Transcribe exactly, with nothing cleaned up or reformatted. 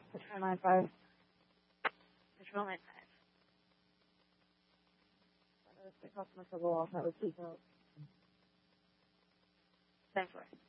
Patrol nine five. Patrol nine five. The customer said, well, that was seatbelt. ten four.